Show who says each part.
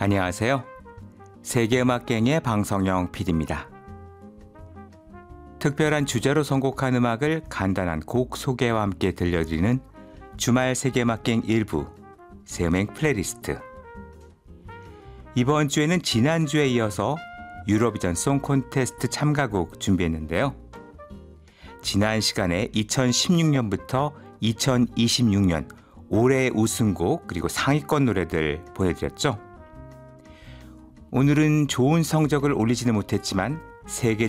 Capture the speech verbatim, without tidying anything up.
Speaker 1: 안녕하세요. 세계음악갱의 방성영 피디입니다. 특별한 주제로 선곡한 음악을 간단한 곡 소개와 함께 들려드리는 주말 세계음악갱 일부 세음행 플레이리스트. 이번 주에는 지난주에 이어서 유로비전 송 콘테스트 참가곡 준비했는데요. 지난 시간에 이천십육 년부터 이천이십육 년 올해의 우승곡 그리고 상위권 노래들 보여드렸죠. 오늘은 좋은 성적을 올리지는 못했지만 세계